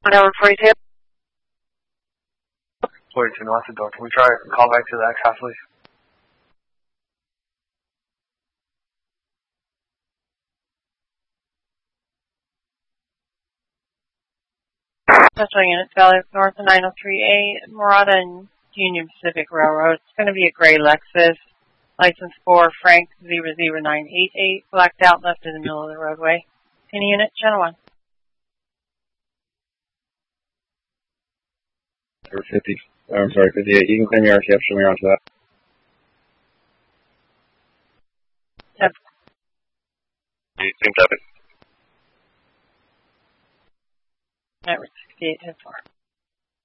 Number 42. 42 north of door. Can we try call back to the X-House, please? Central Units, Valley of North and 903A, Murata and Union Pacific Railroad. It's going to be a gray Lexus. License for Frank 00988, blacked out, left in the middle of the roadway. Any unit, channel 1. 50. I'm sorry, 58. You can claim your RCF, show me around to that. Yep. Same topic. Network 68, 10-4.